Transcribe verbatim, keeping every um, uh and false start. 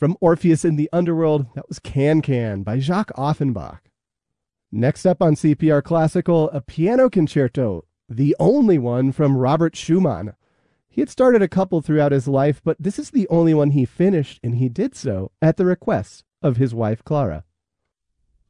From Orpheus in the Underworld, that was Can Can by Jacques Offenbach. Next up on C P R Classical, a piano concerto, the only one from Robert Schumann. He had started a couple throughout his life, but this is the only one he finished, and he did so at the request of his wife, Clara.